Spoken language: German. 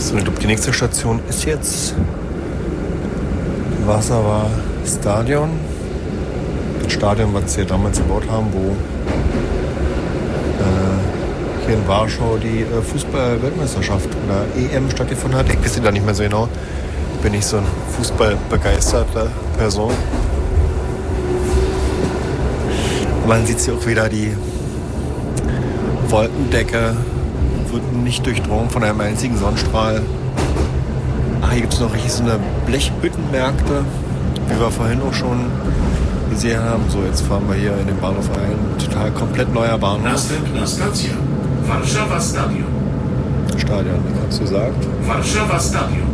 So, ich glaube, die nächste Station ist jetzt Warschauer Stadion. Das Stadion, was sie damals gebaut haben, wo hier in Warschau die Fußball-Weltmeisterschaft oder EM stattgefunden hat. Ich weiß da nicht mehr so genau. Bin ich so ein fußballbegeisterter Person. Man sieht hier auch wieder, die Wolkendecke wird nicht durchdrungen von einem einzigen Sonnenstrahl. Hier gibt es noch richtig so eine Blechhüttenmärkte, wie wir vorhin auch schon gesehen haben. So, jetzt fahren wir hier in den Bahnhof ein. Total komplett neuer Bahnhof. Następna stacja. Warszawa Stadion. Stadion, wie hast du gesagt? Warszawa Stadion.